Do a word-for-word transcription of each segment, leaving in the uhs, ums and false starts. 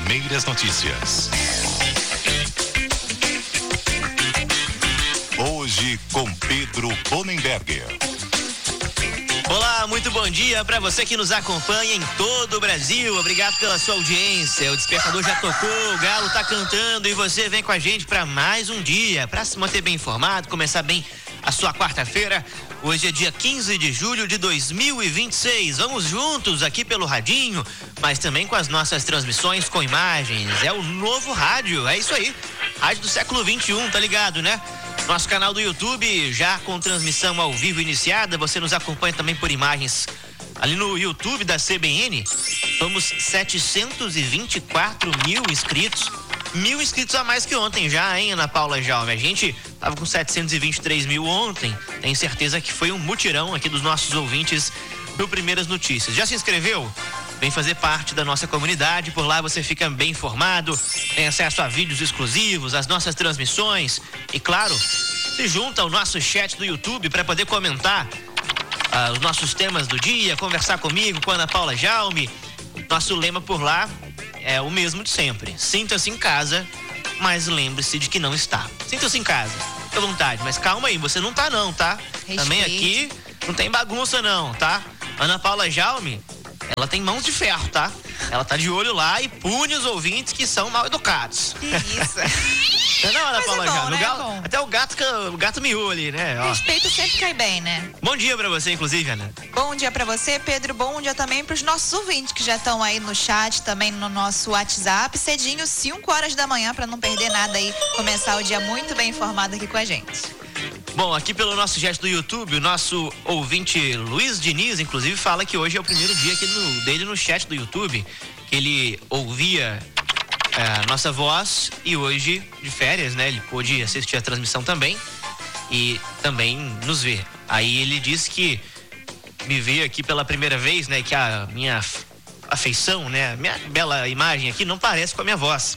primeiras notícias. Hoje com Pedro Bonenberger. Olá, muito bom dia para você que nos acompanha em todo o Brasil. Obrigado pela sua audiência. O despertador já tocou, o galo tá cantando e você vem com a gente para mais um dia, para se manter bem informado, começar bem a sua quarta-feira. Hoje é dia quinze de julho de dois mil e vinte e seis. Vamos juntos aqui pelo radinho, mas também com as nossas transmissões com imagens. É o novo rádio, é isso aí. Rádio do século vinte e um, tá ligado, né? Nosso canal do YouTube já com transmissão ao vivo iniciada. Você nos acompanha também por imagens ali no YouTube da C B N. Somos setecentos e vinte e quatro mil inscritos. Mil inscritos a mais que ontem já, hein, Ana Paula Jaume? A gente tava com setecentos e vinte e três mil ontem. Tenho certeza que foi um mutirão aqui dos nossos ouvintes do Primeiras Notícias. Já se inscreveu? Vem fazer parte da nossa comunidade. Por lá você fica bem informado, tem acesso a vídeos exclusivos, as nossas transmissões e, claro, se junta ao nosso chat do YouTube para poder comentar ah, os nossos temas do dia, conversar comigo, com a Ana Paula Jaume. Nosso lema por lá é o mesmo de sempre. Sinta-se em casa, mas lembre-se de que não está. Sinta-se em casa, fique à vontade, mas calma aí, você não tá não, tá? Respeite. Também aqui não tem bagunça não, tá? Ana Paula Jaume, ela tem mãos de ferro, tá? Ela tá de olho lá e pune os ouvintes que são mal educados. Que isso. Não, Ana Mas Paula é bom, Jaume, né? o galo- É bom. até o gato, o gato miou ali, né? Ó. Respeito sempre cai bem, né? Bom dia pra você, inclusive, Ana. Bom dia pra você, Pedro. Bom dia também pros nossos ouvintes que já estão aí no chat, também no nosso WhatsApp. Cedinho, cinco horas da manhã, pra não perder nada aí. Começar o dia muito bem informado aqui com a gente. Bom, aqui pelo nosso gesto do YouTube, o nosso ouvinte Luiz Diniz, inclusive, fala que hoje é o primeiro dia aqui no, dele no chat do YouTube, que ele ouvia a nossa voz e hoje, de férias, né, ele pôde assistir a transmissão também e também nos ver. Aí ele disse que me vê aqui pela primeira vez, né, que a minha afeição, né, a minha bela imagem aqui não parece com a minha voz.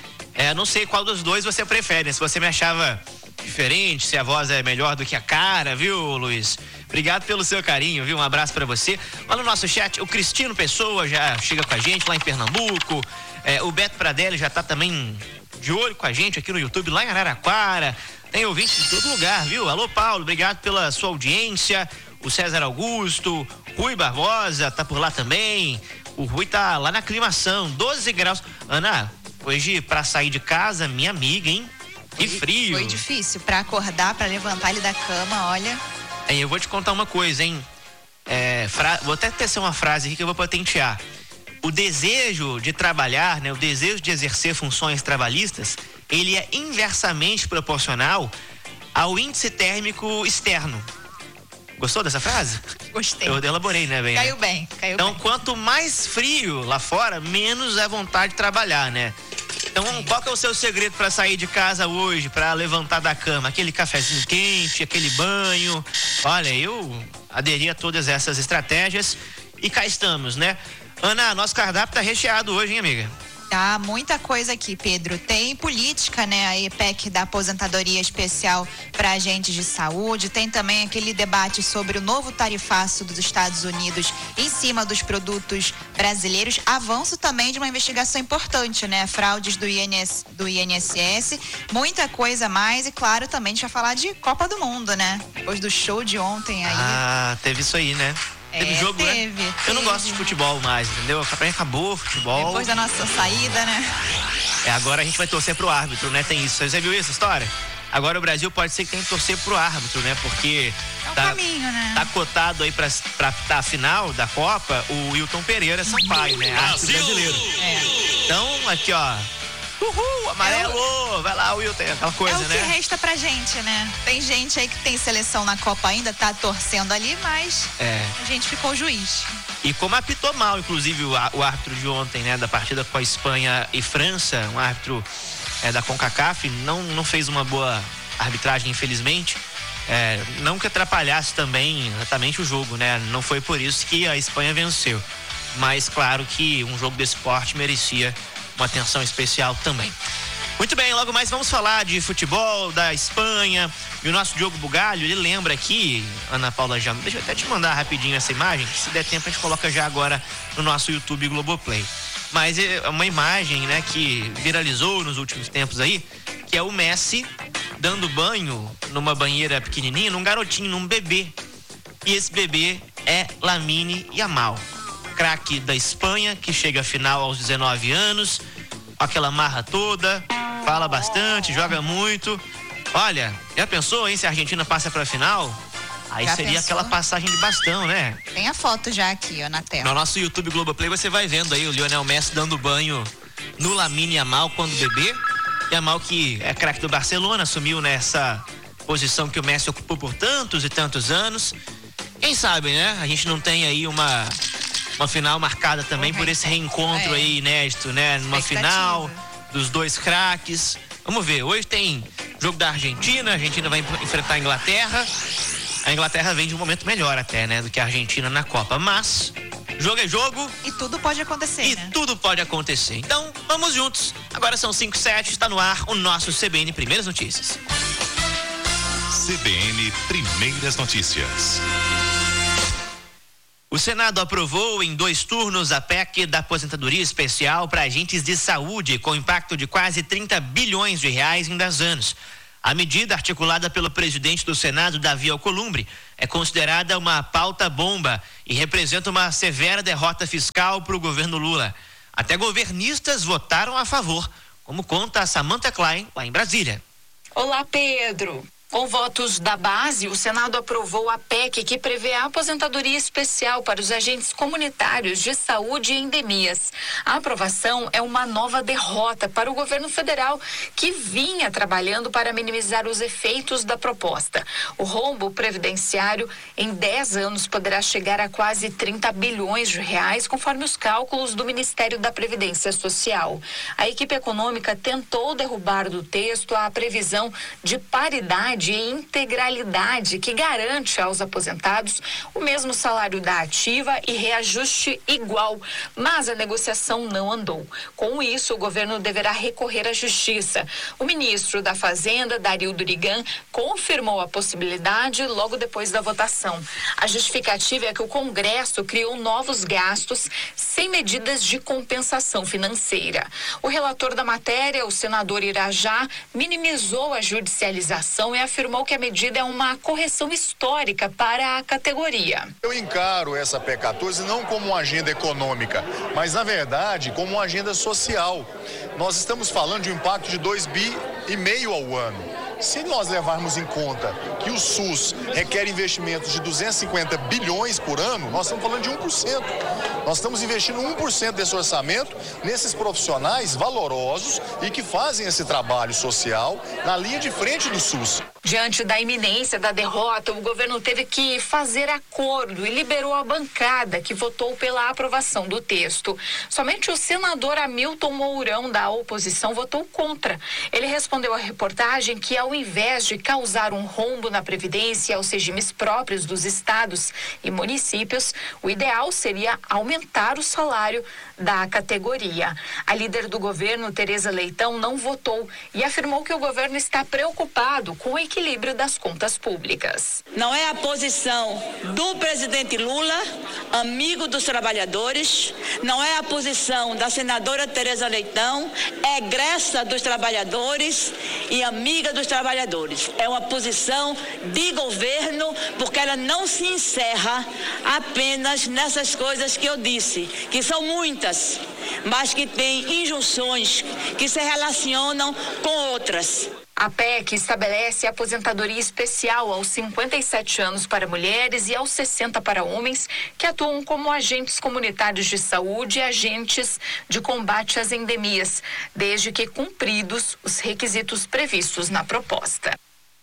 É, não sei qual dos dois você prefere, se você me achava diferente, se a voz é melhor do que a cara, viu, Luiz? Obrigado pelo seu carinho, viu? Um abraço pra você. Lá no nosso chat, o Cristino Pessoa já chega com a gente lá em Pernambuco. É, o Beto Pradelli já tá também de olho com a gente aqui no YouTube, lá em Araraquara. Tem ouvintes de todo lugar, viu? Alô, Paulo, obrigado pela sua audiência. O César Augusto, Rui Barbosa tá por lá também. O Rui tá lá na aclimação, doze graus. Ana, hoje pra sair de casa, minha amiga, hein? Que frio. Foi difícil pra acordar, pra levantar ele da cama, olha. Hein, eu vou te contar uma coisa, hein? É, fra... Vou até tecer uma frase aqui que eu vou patentear. O desejo de trabalhar, né? O desejo de exercer funções trabalhistas, ele é inversamente proporcional ao índice térmico externo. Gostou dessa frase? Gostei. Eu elaborei, né, bem? Caiu né? bem, caiu Então, bem. quanto mais frio lá fora, menos é vontade de trabalhar, né? Então, qual que é o seu segredo para sair de casa hoje, para levantar da cama? Aquele cafezinho quente, aquele banho. Olha, eu aderi a todas essas estratégias e cá estamos, né? Ana, nosso cardápio tá recheado hoje, hein, amiga? Tá, muita coisa aqui, Pedro. Tem política, né? A E P E C da aposentadoria especial para agentes de saúde. Tem também aquele debate sobre o novo tarifaço dos Estados Unidos em cima dos produtos brasileiros. Avanço também de uma investigação importante, né? Fraudes do, I N S, do I N S S. Muita coisa a mais. E, claro, também a gente vai falar de Copa do Mundo, né? Depois do show de ontem aí. Ah, teve isso aí, né? Teve É, jogo, teve, né? Eu não teve. gosto de futebol mais, entendeu? Pra mim acabou o futebol. Depois da nossa saída, né? É, agora a gente vai torcer pro árbitro, né? Tem isso. Você viu essa história? Agora o Brasil pode ser que tenha que torcer pro árbitro, né? Porque É o tá, caminho, né? tá cotado aí pra, pra, pra final da Copa o Wilton Pereira Sampaio, né? Árbitro brasileiro. É. Então, aqui, ó. Uhul, amarelo! Vai lá, Wilton, aquela coisa, É o que né? resta pra gente, né? Tem gente aí que tem seleção na Copa ainda, tá torcendo ali, mas É. a gente ficou juiz. E como apitou mal, inclusive, o, á- o árbitro de ontem, né? Da partida com a Espanha e França, um árbitro é, da CONCACAF, não, não fez uma boa arbitragem, infelizmente. É, não que atrapalhasse também exatamente o jogo, né? Não foi por isso que a Espanha venceu. Mas claro que um jogo desse porte merecia uma atenção especial também. Muito bem, logo mais vamos falar de futebol, da Espanha. E o nosso Diogo Bugalho, ele lembra aqui, Ana Paula Jaume, deixa eu até te mandar rapidinho essa imagem, que se der tempo a gente coloca já agora no nosso YouTube Globoplay. Mas é uma imagem, né, que viralizou nos últimos tempos aí, que é o Messi dando banho numa banheira pequenininha, num garotinho, num bebê. E esse bebê é Lamine Yamal, craque da Espanha, que chega à final aos dezenove anos, aquela marra toda, fala bastante, joga muito. Olha, já pensou, hein, se a Argentina passa pra final? Aí já seria pensou? Aquela passagem de bastão, né? Tem a foto já aqui, ó, na tela. No nosso YouTube Globoplay você vai vendo aí o Lionel Messi dando banho no Lamine Yamal quando bebê. Yamal, que é craque do Barcelona, assumiu nessa posição que o Messi ocupou por tantos e tantos anos. Quem sabe, né? A gente não tem aí uma, uma final marcada também por esse reencontro é. aí inédito, né? Numa final dos dois craques. Vamos ver, hoje tem jogo da Argentina, a Argentina vai enfrentar a Inglaterra. A Inglaterra vem de um momento melhor até, né, do que a Argentina na Copa, mas jogo é jogo. E tudo pode acontecer, E né? tudo pode acontecer. Então, vamos juntos. Agora são cinco e sete, está no ar o nosso C B N Primeiras Notícias. C B N Primeiras Notícias. O Senado aprovou em dois turnos a P E C da aposentadoria especial para agentes de saúde, com impacto de quase trinta bilhões de reais em dez anos. A medida, articulada pelo presidente do Senado, Davi Alcolumbre, é considerada uma pauta bomba e representa uma severa derrota fiscal para o governo Lula. Até governistas votaram a favor, como conta a Samantha Klein, lá em Brasília. Olá, Pedro. Com votos da base, o Senado aprovou a P E C que prevê a aposentadoria especial para os agentes comunitários de saúde e endemias. A aprovação é uma nova derrota para o governo federal, que vinha trabalhando para minimizar os efeitos da proposta. O rombo previdenciário em dez anos poderá chegar a quase trinta bilhões de reais, conforme os cálculos do Ministério da Previdência Social. A equipe econômica tentou derrubar do texto a previsão de paridade de integralidade que garante aos aposentados o mesmo salário da ativa e reajuste igual, mas a negociação não andou. Com isso, o governo deverá recorrer à justiça. O ministro da Fazenda, Dario Durigan, confirmou a possibilidade logo depois da votação. A justificativa é que o Congresso criou novos gastos sem medidas de compensação financeira. O relator da matéria, o senador Irajá, minimizou a judicialização e afirmou que a medida é uma correção histórica para a categoria. Eu encaro essa P E C quatorze não como uma agenda econômica, mas, na verdade, como uma agenda social. Nós estamos falando de um impacto de dois bi e meio ao ano. Se nós levarmos em conta que o SUS requer investimentos de duzentos e cinquenta bilhões por ano, nós estamos falando de um por cento. Nós estamos investindo um por cento desse orçamento nesses profissionais valorosos e que fazem esse trabalho social na linha de frente do SUS. Diante da iminência da derrota, o governo teve que fazer acordo e liberou a bancada que votou pela aprovação do texto. Somente o senador Hamilton Mourão, da oposição, votou contra. Ele respondeu à reportagem que, ao invés de causar um rombo na Previdência e aos regimes próprios dos estados e municípios, o ideal seria aumentar o salário da categoria. A líder do governo, Tereza Leitão, não votou e afirmou que o governo está preocupado com o equilíbrio das contas públicas. Não é a posição do presidente Lula, amigo dos trabalhadores, não é a posição da senadora Tereza Leitão, egressa dos trabalhadores e amiga dos trabalhadores. É uma posição de governo, porque ela não se encerra apenas nessas coisas que eu disse, que são muitas, mas que tem injunções que se relacionam com outras. A P E C estabelece aposentadoria especial aos cinquenta e sete anos para mulheres e aos sessenta para homens que atuam como agentes comunitários de saúde e agentes de combate às endemias, desde que cumpridos os requisitos previstos na proposta.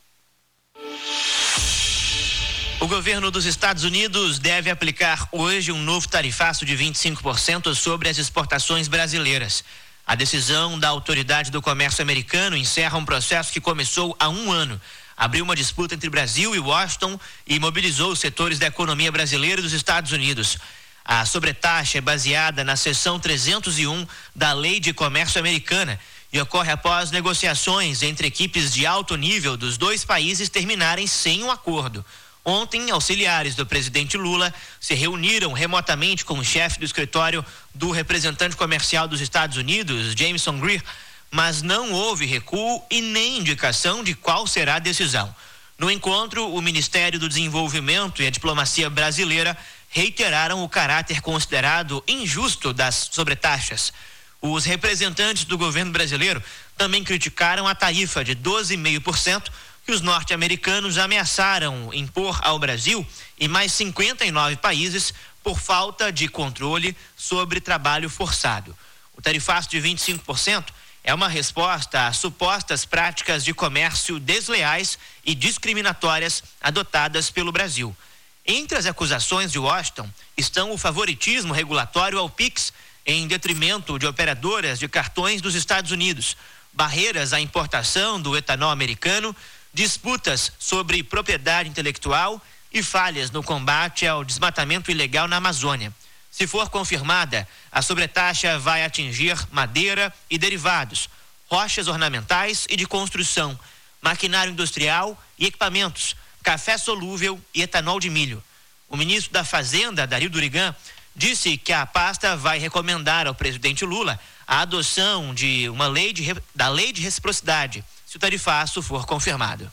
O governo dos Estados Unidos deve aplicar hoje um novo tarifaço de vinte e cinco por cento sobre as exportações brasileiras. A decisão da Autoridade do Comércio americano encerra um processo que começou há um ano. Abriu uma disputa entre Brasil e Washington e mobilizou os setores da economia brasileira e dos Estados Unidos. A sobretaxa é baseada na seção trezentos e um da Lei de Comércio Americana e ocorre após negociações entre equipes de alto nível dos dois países terminarem sem um acordo. Ontem, auxiliares do presidente Lula se reuniram remotamente com o chefe do escritório do representante comercial dos Estados Unidos, Jameson Greer, mas não houve recuo e nem indicação de qual será a decisão. No encontro, o Ministério do Desenvolvimento e a diplomacia brasileira reiteraram o caráter considerado injusto das sobretaxas. Os representantes do governo brasileiro também criticaram a tarifa de doze vírgula cinco por cento que os norte-americanos ameaçaram impor ao Brasil e mais cinquenta e nove países por falta de controle sobre trabalho forçado. O tarifaço de vinte e cinco por cento é uma resposta às supostas práticas de comércio desleais e discriminatórias adotadas pelo Brasil. Entre as acusações de Washington estão o favoritismo regulatório ao Pix em detrimento de operadoras de cartões dos Estados Unidos, barreiras à importação do etanol americano, disputas sobre propriedade intelectual e falhas no combate ao desmatamento ilegal na Amazônia. Se for confirmada, a sobretaxa vai atingir madeira e derivados, rochas ornamentais e de construção, maquinário industrial e equipamentos, café solúvel e etanol de milho. O ministro da Fazenda, Dario Durigan, disse que a pasta vai recomendar ao presidente Lula a adoção de uma lei de, da lei de reciprocidade, se o tarifaço for confirmado.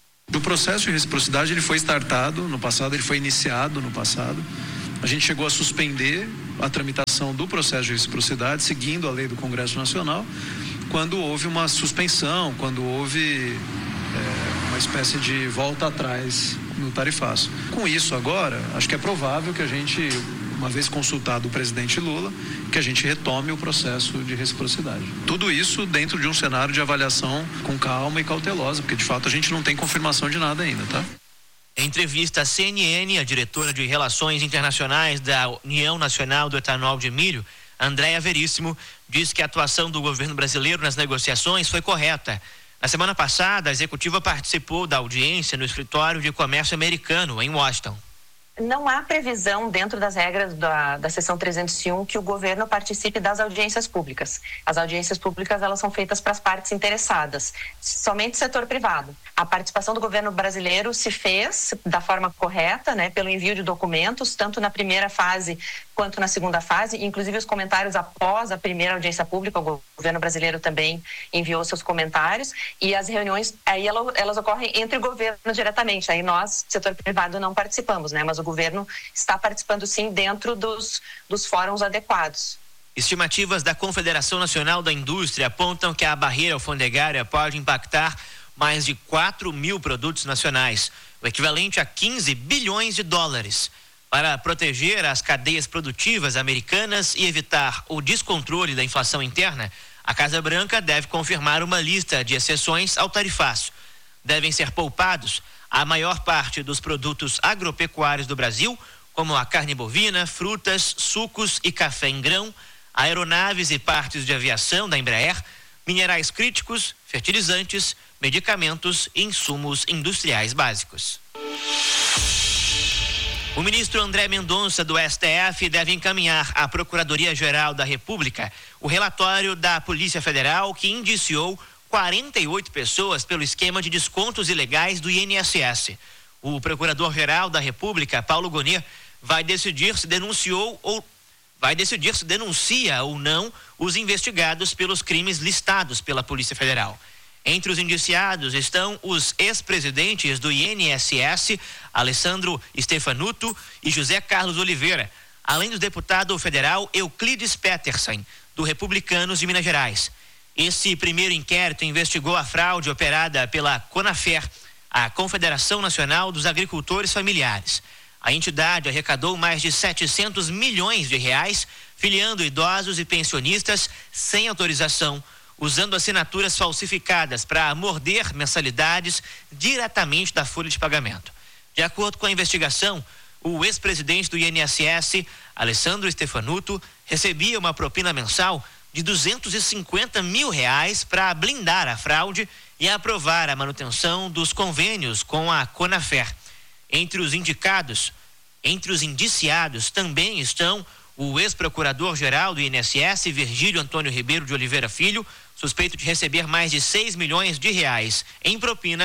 O processo de reciprocidade ele foi startado no passado, ele foi iniciado no passado. A gente chegou a suspender a tramitação do processo de reciprocidade, seguindo a lei do Congresso Nacional, quando houve uma suspensão, quando houve é, uma espécie de volta atrás no tarifaço. Com isso agora, acho que é provável que a gente, uma vez consultado o presidente Lula, que a gente retome o processo de reciprocidade. Tudo isso dentro de um cenário de avaliação com calma e cautelosa, porque de fato a gente não tem confirmação de nada ainda, tá? Em entrevista à C N N, a diretora de Relações Internacionais da União Nacional do Etanol de Milho, Andréa Veríssimo, disse que a atuação do governo brasileiro nas negociações foi correta. Na semana passada, a executiva participou da audiência no escritório de comércio americano, em Washington. Não há previsão dentro das regras da, da seção trezentos e um que o governo participe das audiências públicas. As audiências públicas elas são feitas para as partes interessadas, somente setor privado. A participação do governo brasileiro se fez da forma correta, né, pelo envio de documentos, tanto na primeira fase quanto na segunda fase, inclusive os comentários após a primeira audiência pública, o governo brasileiro também enviou seus comentários, e as reuniões, aí elas, elas ocorrem entre o governo diretamente, aí nós, setor privado, não participamos, né, mas o governo está participando sim dentro dos, dos fóruns adequados. Estimativas da Confederação Nacional da Indústria apontam que a barreira alfandegária pode impactar mais de quatro mil produtos nacionais, o equivalente a quinze bilhões de dólares. Para proteger as cadeias produtivas americanas e evitar o descontrole da inflação interna, a Casa Branca deve confirmar uma lista de exceções ao tarifaço. Devem ser poupados a maior parte dos produtos agropecuários do Brasil, como a carne bovina, frutas, sucos e café em grão, aeronaves e partes de aviação da Embraer, minerais críticos, fertilizantes, medicamentos e insumos industriais básicos. O ministro André Mendonça, do S T F, deve encaminhar à Procuradoria-Geral da República o relatório da Polícia Federal que indiciou quarenta e oito pessoas pelo esquema de descontos ilegais do I N S S. O Procurador-Geral da República, Paulo Gonet, vai decidir se denunciou ou vai decidir se denuncia ou não os investigados pelos crimes listados pela Polícia Federal. Entre os indiciados estão os ex-presidentes do I N S S, Alessandro Stefanuto e José Carlos Oliveira, além do deputado federal Euclides Petersen, do Republicanos de Minas Gerais. Esse primeiro inquérito investigou a fraude operada pela CONAFER, a Confederação Nacional dos Agricultores Familiares. A entidade arrecadou mais de setecentos milhões de reais, filiando idosos e pensionistas sem autorização, usando assinaturas falsificadas para morder mensalidades diretamente da folha de pagamento. De acordo com a investigação, o ex-presidente do I N S S, Alessandro Stefanuto, recebia uma propina mensal de duzentos e cinquenta mil reais para blindar a fraude e aprovar a manutenção dos convênios com a CONAFER. Entre os indicados, entre os indiciados também estão o ex-procurador-geral do I N S S, Virgílio Antônio Ribeiro de Oliveira Filho, suspeito de receber mais de seis milhões de reais em propina,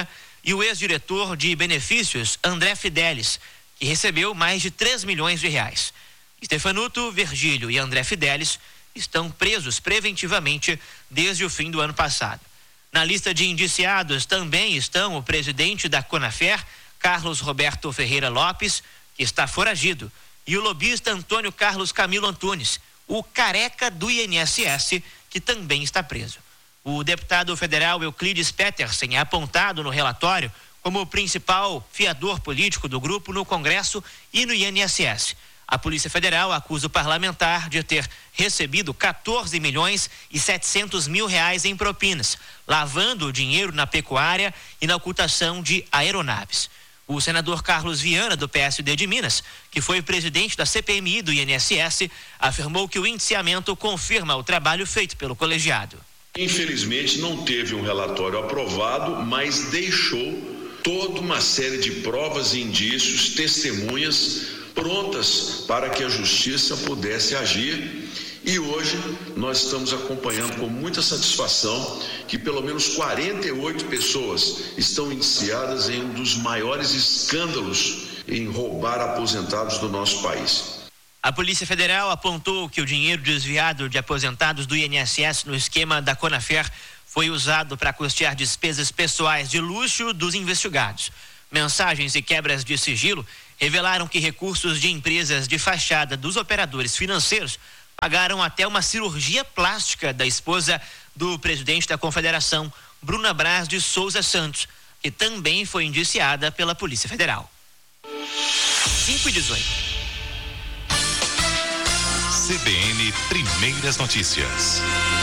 e o ex-diretor de benefícios, André Fidelis, que recebeu mais de três milhões de reais. Stefanuto, Virgílio e André Fidelis estão presos preventivamente desde o fim do ano passado. Na lista de indiciados também estão o presidente da Conafer, Carlos Roberto Ferreira Lopes, que está foragido, e o lobista Antônio Carlos Camilo Antunes, o careca do I N S S, que também está preso. O deputado federal Euclides Petersen é apontado no relatório como o principal fiador político do grupo no Congresso e no I N S S. A Polícia Federal acusa o parlamentar de ter recebido quatorze milhões e setecentos mil reais em propinas, lavando o dinheiro na pecuária e na ocultação de aeronaves. O senador Carlos Viana, do P S D de Minas, que foi presidente da C P M I do I N S S, afirmou que o indiciamento confirma o trabalho feito pelo colegiado. Infelizmente não teve um relatório aprovado, mas deixou toda uma série de provas, indícios, testemunhas prontas para que a justiça pudesse agir. E hoje nós estamos acompanhando com muita satisfação que pelo menos quarenta e oito pessoas estão indiciadas em um dos maiores escândalos em roubar aposentados do nosso país. A Polícia Federal apontou que o dinheiro desviado de aposentados do I N S S no esquema da Conafer foi usado para custear despesas pessoais de luxo dos investigados. Mensagens e quebras de sigilo revelaram que recursos de empresas de fachada dos operadores financeiros pagaram até uma cirurgia plástica da esposa do presidente da Confederação, Bruna Braz de Souza Santos, que também foi indiciada pela Polícia Federal. cinco e dezoito. C B N Primeiras Notícias.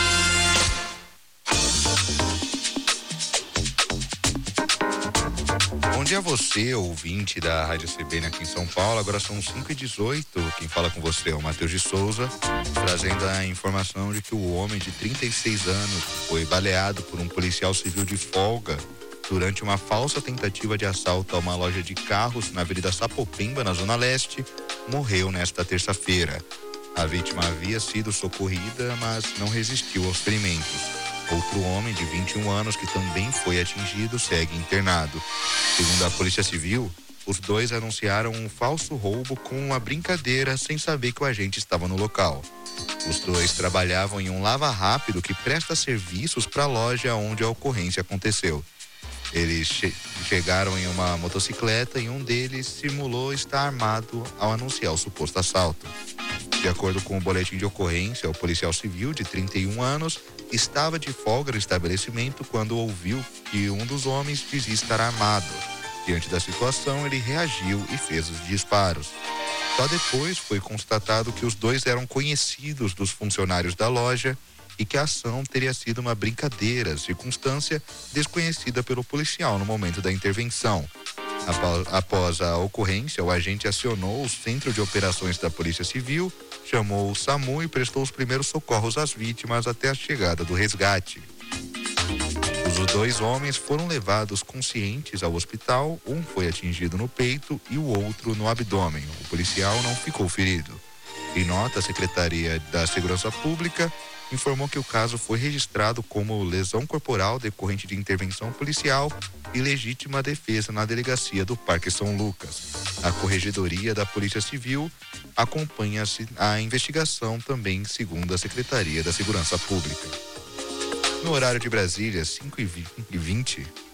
Bom dia a você, ouvinte da Rádio C B N aqui em São Paulo. Agora são cinco e dezoito. Quem fala com você é o Matheus de Souza, trazendo a informação de que o homem de trinta e seis anos foi baleado por um policial civil de folga durante uma falsa tentativa de assalto a uma loja de carros na Avenida Sapopemba, na Zona Leste, morreu nesta terça-feira. A vítima havia sido socorrida, mas não resistiu aos ferimentos. Outro homem de vinte e um anos, que também foi atingido, segue internado. Segundo a Polícia Civil, os dois anunciaram um falso roubo com uma brincadeira sem saber que o agente estava no local. Os dois trabalhavam em um lava-rápido que presta serviços para a loja onde a ocorrência aconteceu. Eles che- chegaram em uma motocicleta e um deles simulou estar armado ao anunciar o suposto assalto. De acordo com o boletim de ocorrência, o policial civil de trinta e um anos estava de folga no estabelecimento quando ouviu que um dos homens dizia estar armado. Diante da situação, ele reagiu e fez os disparos. Só depois foi constatado que os dois eram conhecidos dos funcionários da loja e que a ação teria sido uma brincadeira, circunstância desconhecida pelo policial no momento da intervenção. Após a ocorrência, o agente acionou o Centro de Operações da Polícia Civil, chamou o SAMU e prestou os primeiros socorros às vítimas até a chegada do resgate. Os dois homens foram levados conscientes ao hospital, um foi atingido no peito e o outro no abdômen. O policial não ficou ferido. Em nota, a Secretaria da Segurança Pública informou que o caso foi registrado como lesão corporal decorrente de intervenção policial e legítima defesa na delegacia do Parque São Lucas. A Corregedoria da Polícia Civil acompanha a investigação também, segundo a Secretaria da Segurança Pública. No horário de Brasília, cinco e vinte.